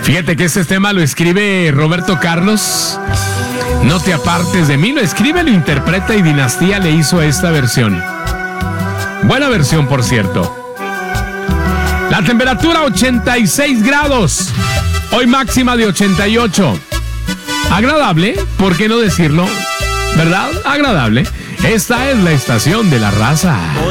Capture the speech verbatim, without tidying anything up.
Fíjate que este tema lo escribe Roberto Carlos. No te apartes de mí, lo escribe, lo interpreta y Dinastía le hizo esta versión. Buena versión, por cierto. La temperatura ochenta y seis grados. Hoy máxima de ochenta y ocho. Agradable, ¿por qué no decirlo? ¿Verdad? Agradable. Esta es la estación de la raza.